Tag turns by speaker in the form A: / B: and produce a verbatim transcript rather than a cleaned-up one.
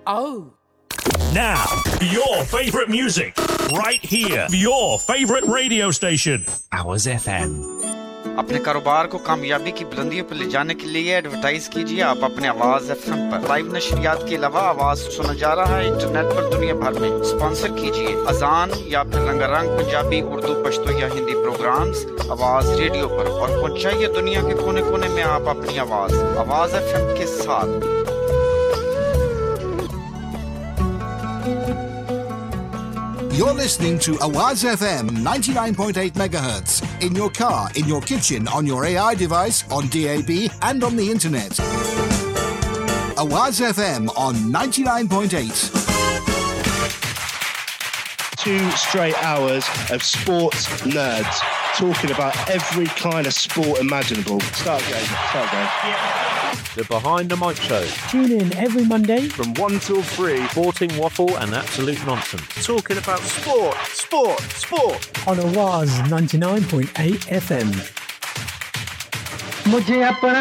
A: Oh.
B: Now, your favourite music, right here. Your favourite radio station. Hours F M.
C: अपने कारोबार को कामयाबी की बुलंदियों पर ले जाने के लिए एडवर्टाइज कीजिए आप अपने आवाज एफएम पर लाइव नशरियात के अलावा आवाज सुना जा रहा है इंटरनेट पर दुनिया भर में स्पॉन्सर कीजिए अजान या फिर रंगारंग पंजाबी उर्दू पश्तो या हिंदी प्रोग्राम्स आवाज रेडियो पर और पहुंचाइए दुनिया के कोने-कोने में आप अपनी आवाज आवाज एफएम के साथ
D: You're listening to Awaz F M ninety-nine point eight megahertz in your car, in your kitchen, on your A I device, on D A B and on the internet. Awaz F M on ninety-nine point eight.
E: Two straight hours of sports nerds talking about every kind of sport imaginable. Start going, start going. Yeah.
F: The Behind the Mic Show.
G: Tune in every Monday
F: from one till three. Sporting waffle and absolute nonsense. Talking about sport, sport, sport.
G: On Awaz ninety-nine point eight F M.
H: मुझे अपना